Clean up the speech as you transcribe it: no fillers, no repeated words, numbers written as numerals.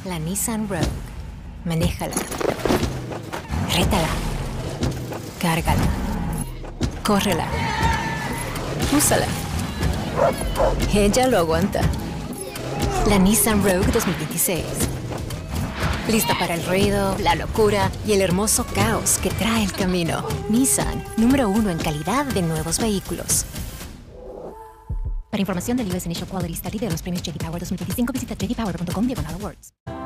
la Nissan Rogue. Manéjala. Rétala. Cárgala. Córrela. Úsala. Ella lo aguanta. La Nissan Rogue 2026. Lista para el ruido, la locura y el hermoso caos que trae el camino. Nissan, número 1 en calidad de nuevos vehículos. Para información del US Initial Quality Study de los premios J.D. Power 2025, visita jdpower.com/awards.